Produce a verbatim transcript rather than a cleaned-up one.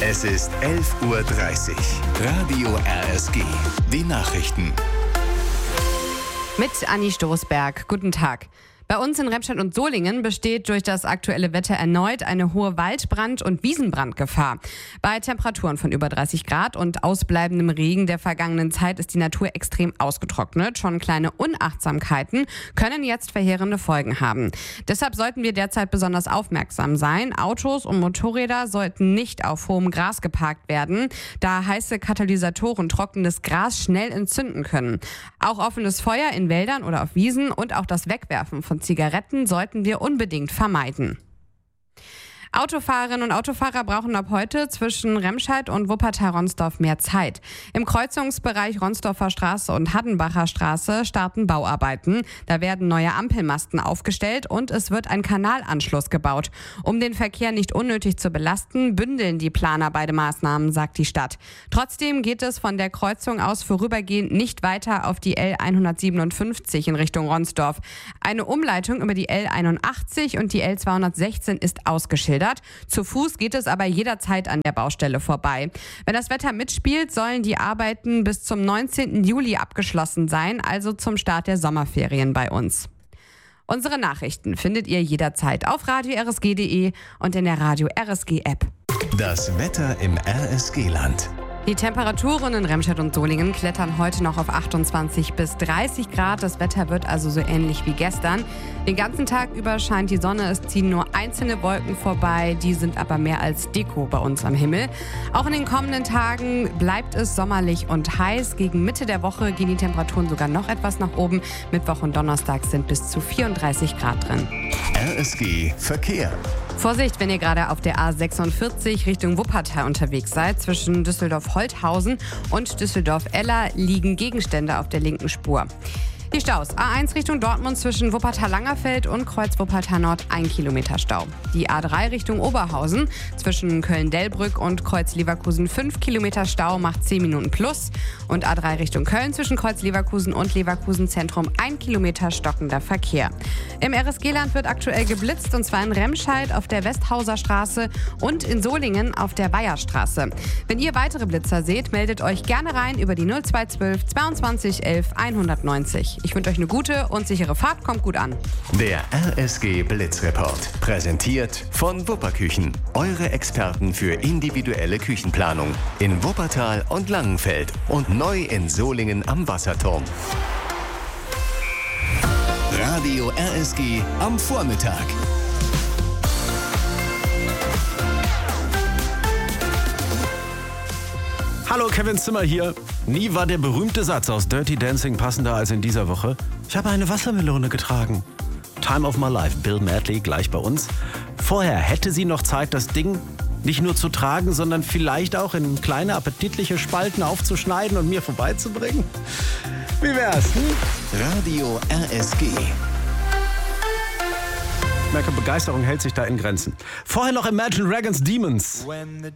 Es ist elf Uhr dreißig. Radio R S G. Die Nachrichten. Mit Anni Stoßberg. Guten Tag. Bei uns in Remscheid und Solingen besteht durch das aktuelle Wetter erneut eine hohe Waldbrand- und Wiesenbrandgefahr. Bei Temperaturen von über dreißig Grad und ausbleibendem Regen der vergangenen Zeit ist die Natur extrem ausgetrocknet. Schon kleine Unachtsamkeiten können jetzt verheerende Folgen haben. Deshalb sollten wir derzeit besonders aufmerksam sein. Autos und Motorräder sollten nicht auf hohem Gras geparkt werden, da heiße Katalysatoren trockenes Gras schnell entzünden können. Auch offenes Feuer in Wäldern oder auf Wiesen und auch das Wegwerfen von Zigaretten sollten wir unbedingt vermeiden. Autofahrerinnen und Autofahrer brauchen ab heute zwischen Remscheid und Wuppertal-Ronsdorf mehr Zeit. Im Kreuzungsbereich Ronsdorfer Straße und Haddenbacher Straße starten Bauarbeiten. Da werden neue Ampelmasten aufgestellt und es wird ein Kanalanschluss gebaut. Um den Verkehr nicht unnötig zu belasten, bündeln die Planer beide Maßnahmen, sagt die Stadt. Trotzdem geht es von der Kreuzung aus vorübergehend nicht weiter auf die L hundertsiebenundfünfzig in Richtung Ronsdorf. Eine Umleitung über die L einundachtzig und die L zweihundertsechzehn ist ausgeschildert. Zu Fuß geht es aber jederzeit an der Baustelle vorbei. Wenn das Wetter mitspielt, sollen die Arbeiten bis zum neunzehnten Juli abgeschlossen sein, also zum Start der Sommerferien bei uns. Unsere Nachrichten findet ihr jederzeit auf radio r s g punkt d e und in der Radio R S G App. Das Wetter im R S G-Land. Die Temperaturen in Remscheid und Solingen klettern heute noch auf achtundzwanzig bis dreißig Grad. Das Wetter wird also so ähnlich wie gestern. Den ganzen Tag über scheint die Sonne, es ziehen nur einzelne Wolken vorbei, die sind aber mehr als Deko bei uns am Himmel. Auch in den kommenden Tagen bleibt es sommerlich und heiß. Gegen Mitte der Woche gehen die Temperaturen sogar noch etwas nach oben. Mittwoch und Donnerstag sind bis zu vierunddreißig Grad drin. R S G Verkehr. Vorsicht, wenn ihr gerade auf der A sechsundvierzig Richtung Wuppertal unterwegs seid. Zwischen Düsseldorf-Holthausen und Düsseldorf-Eller liegen Gegenstände auf der linken Spur. Die Staus. A eins Richtung Dortmund zwischen Wuppertal-Langerfeld und Kreuz-Wuppertal-Nord ein Kilometer Stau. Die A drei Richtung Oberhausen zwischen Köln-Delbrück und Kreuz-Leverkusen fünf Kilometer Stau macht zehn Minuten plus. Und A drei Richtung Köln zwischen Kreuz-Leverkusen und Leverkusen-Zentrum ein Kilometer stockender Verkehr. Im R S G-Land wird aktuell geblitzt und zwar in Remscheid auf der Westhauser Straße und in Solingen auf der Bayerstraße. Wenn ihr weitere Blitzer seht, meldet euch gerne rein über die null zwei zwölf zweiundzwanzig elf hundertneunzig. Ich wünsche euch eine gute und sichere Fahrt. Kommt gut an. Der R S G Blitzreport. Präsentiert von Wupperküchen. Eure Experten für individuelle Küchenplanung. In Wuppertal und Langenfeld. Und neu in Solingen am Wasserturm. Radio R S G am Vormittag. Hallo, Kevin Zimmer hier. Nie war der berühmte Satz aus Dirty Dancing passender als in dieser Woche. Ich habe eine Wassermelone getragen. Time of my life, Bill Medley, gleich bei uns. Vorher hätte sie noch Zeit, das Ding nicht nur zu tragen, sondern vielleicht auch in kleine appetitliche Spalten aufzuschneiden und mir vorbeizubringen. Wie wär's, hm? Radio R S G. Ich merke, Begeisterung hält sich da in Grenzen. Vorher noch Imagine Dragons Demons.